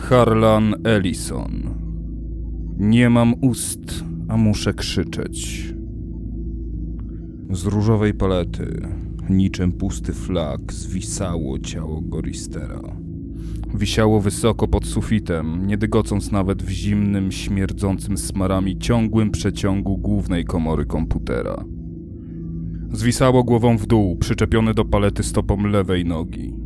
Harlan Ellison. Nie mam ust, a muszę krzyczeć. Z różowej palety, niczym pusty flag, zwisało ciało Goristera. Wisiało wysoko pod sufitem, nie dygocąc nawet w zimnym, śmierdzącym smarami ciągłym przeciągu głównej komory komputera. Zwisało głową w dół, przyczepiony do palety stopą lewej nogi.